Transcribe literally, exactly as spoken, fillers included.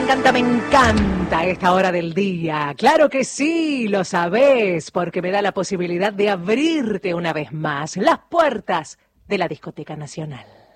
encanta, me encanta esta hora del día. Claro que sí, lo sabés, porque me da la posibilidad de abrirte una vez más las puertas de la Discoteca Nacional.